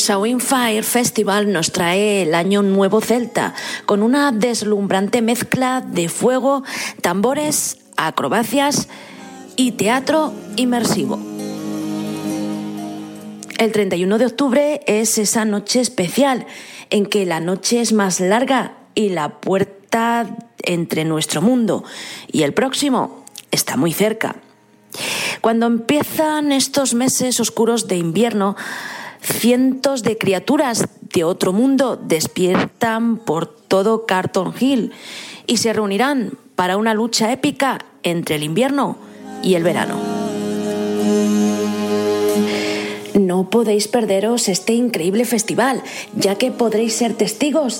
Samhain Fire Festival nos trae el Año Nuevo Celta, con una deslumbrante mezcla de fuego, tambores, acrobacias y teatro inmersivo. El 31 de octubre es esa noche especial en que la noche es más larga y la puerta entre nuestro mundo y el próximo está muy cerca. Cuando empiezan estos meses oscuros de invierno, cientos de criaturas de otro mundo despiertan por todo Carlton Hill y se reunirán para una lucha épica entre el invierno y el verano. No podéis perderos este increíble festival, ya que podréis ser testigos